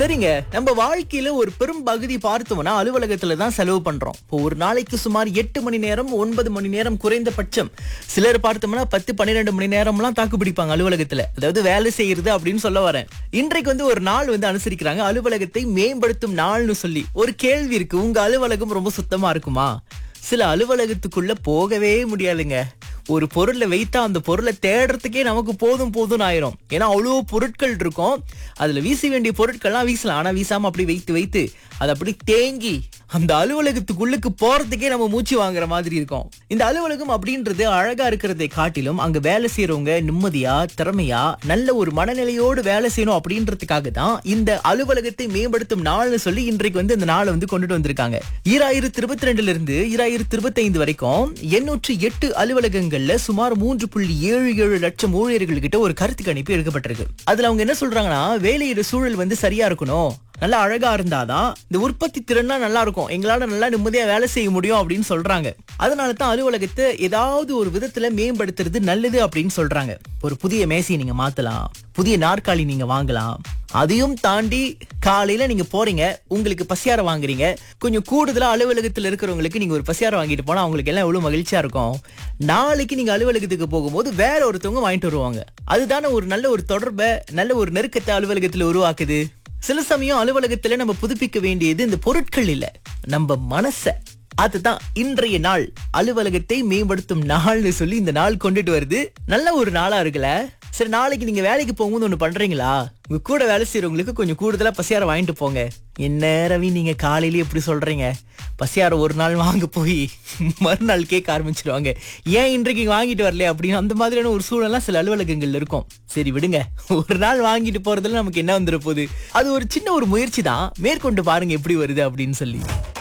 சரிங்க, நம்ம வாழ்க்கையில ஒரு பெரும் பகுதி பார்த்தோம்னா அலுவலகத்துல தான் செலவு பண்றோம். இப்போ ஒரு நாளைக்கு சுமார் 8 மணி நேரம் 9 மணி நேரம் குறைந்தபட்சம். சிலர் பார்த்தோம்னா 10 12 மணி நேரம்லாம் தாக்கு பிடிப்பாங்க அலுவலகத்துல. அதாவது வேலை செய்யறது அப்படின்னு சொல்ல வரேன். இன்றைக்கு ஒரு நாள் அனுசரிக்கிறாங்க, அலுவலகத்தை மேம்படுத்தும் நாள்னு சொல்லி. ஒரு கேள்வி இருக்கு, உங்க அலுவலகம் ரொம்ப சுத்தமா இருக்குமா? சில அலுவலகத்துக்குள்ள போகவே முடியாதுங்க. ஒரு பொருளை வைத்தா அந்த பொருளை தேடுறதுக்கே நமக்கு போதும் போதும்னு ஆயிரும். ஏன்னா அவ்வளோ பொருட்கள் இருக்கும். அதுல வீச வேண்டிய பொருட்கள்லாம் வீசலாம், ஆனா வீசாம அப்படி வைத்து வைத்து அது அப்படி தேங்கி அந்த அலுவலகத்துக்குள்ளுக்கு போறதுக்கே நம்ம மூச்சு வாங்குற மாதிரி இருக்கும். இந்த அலுவலகம் அப்படின்றது அழகா இருக்கிறதை காட்டிலும் அங்க வேலை செய்யறவங்க நிம்மதியா, திறமையா, நல்ல ஒரு மனநிலையோடு வேலை செய்யணும் அப்படின்றதுக்காக தான் இந்த அலுவலகத்தை மேம்படுத்தும் நாள்னு சொல்லி இன்றைக்கு இந்த நாளை கொண்டுட்டு வந்திருக்காங்க. 2022 இருந்து 2025 வரைக்கும் 808 அலுவலகங்கள்ல சுமார் 3.77 லட்சம் ஊழியர்கள் கிட்ட ஒரு கருத்து கணிப்பு எடுக்கப்பட்டிருக்கு. அதுல அவங்க என்ன சொல்றாங்கன்னா, வேலையிட சூழல் சரியா இருக்கணும், நல்லா அழகா இருந்தாதான் இந்த உற்பத்தி திறனா நல்லா இருக்கும், எங்களால நல்லா நிம்மதியா வேலை செய்ய முடியும் அப்படின்னு சொல்றாங்க. அதனால தான் அலுவலகத்தை ஏதாவது ஒரு விதத்துல மேம்படுத்துறது நல்லது அப்படின்னு சொல்றாங்க. ஒரு புதிய மேசையை நீங்க மாத்தலாம், புதிய நாற்காலி நீங்க வாங்கலாம். அதையும் தாண்டி காலையில நீங்க போறீங்க, உங்களுக்கு பசியார வாங்குறீங்க, கொஞ்சம் கூடுதலா அலுவலகத்துல இருக்கிறவங்களுக்கு நீங்க ஒரு பசியார வாங்கிட்டு போனா அவங்களுக்கு எல்லாம் எவ்வளவு மகிழ்ச்சியா இருக்கும். நாளைக்கு நீங்க அலுவலகத்துக்கு போகும்போது வேற ஒருத்தவங்க வாங்கிட்டு வருவாங்க. அதுதானே ஒரு நல்ல ஒரு தொடர்பை, நல்ல ஒரு நெருக்கத்தை அலுவலகத்துல உருவாக்குது. சில சமயம் அலுவலகத்துல நம்ம புதுப்பிக்க வேண்டியது இந்த பொருட்கள் இல்ல, நம்ம மனச. அதுதான் இன்றைய நாள் அலுவலகத்தை மேம்படுத்தும் நாள்னு சொல்லி இந்த நாள் கொண்டுட்டு வருது. நல்ல ஒரு நாளா இருக்குல்ல? சரி, நாளைக்கு நீங்க வேலைக்கு போகும்போது ஒண்ணு பண்றீங்களா? உங்க கூட வேலை செய்யறவங்களுக்கு கொஞ்சம் கூடுதலா பசியார வாங்கிட்டு போங்க. என்ன ரவி, நீங்க காலையிலேயே எப்படி சொல்றீங்க? பசியார ஒரு நாள் வாங்க போய் மறுநாள் கேட்க ஆரம்பிச்சிருவாங்க, ஏன் இன்றைக்கு வாங்கிட்டு வரல அப்படின்னு. அந்த மாதிரியான ஒரு சூழலாம் சில அலுவலகங்கள்ல இருக்கும். சரி விடுங்க, ஒரு நாள் வாங்கிட்டு போறதுல நமக்கு என்ன வந்துட போகுது? அது ஒரு சின்ன ஒரு முயற்சி தான், மேற்கொண்டு பாருங்க எப்படி வருது அப்படின்னு சொல்லி.